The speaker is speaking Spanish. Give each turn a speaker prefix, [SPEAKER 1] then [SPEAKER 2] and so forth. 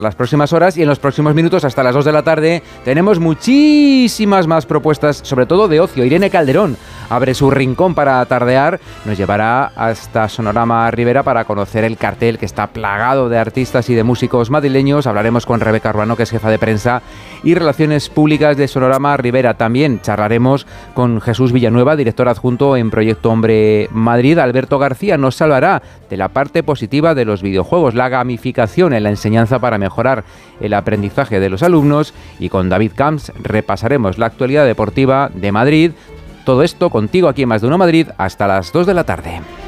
[SPEAKER 1] las próximas horas y en los próximos minutos hasta las 2 de la tarde tenemos muchísimas más propuestas, sobre todo de ocio. Irene Calderón abre su rincón para tardear, nos llevará hasta Sonorama Ribera para conocer el cartel que está plagado de artistas y de músicos madrileños. Hablaremos con Rebeca Ruano, que es jefa de prensa y relaciones públicas de Sonorama Ribera. También charlaremos con Jesús Villanueva, director adjunto en Proyecto Hombre Madrid. Alberto García nos hablará de la parte positiva de los videojuegos, la gamificación en la enseñanza para mejorar el aprendizaje de los alumnos, y con David Camps repasaremos la actualidad deportiva de Madrid. Todo esto contigo aquí en Más de Uno Madrid hasta las 2 de la tarde.